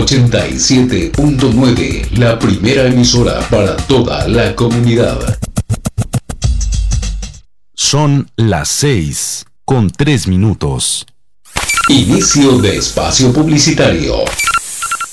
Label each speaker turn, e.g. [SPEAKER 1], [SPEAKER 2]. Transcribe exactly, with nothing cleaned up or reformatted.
[SPEAKER 1] ochenta y siete punto nueve, la primera emisora para toda la comunidad.
[SPEAKER 2] Son las seis con tres minutos.
[SPEAKER 1] Inicio de espacio publicitario.